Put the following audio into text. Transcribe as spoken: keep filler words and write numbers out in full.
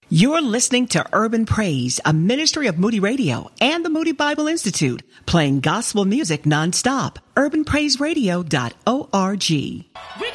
You're listening to Urban Praise, a ministry of Moody Radio and the Moody Bible Institute, playing gospel music nonstop. urban praise radio dot org. We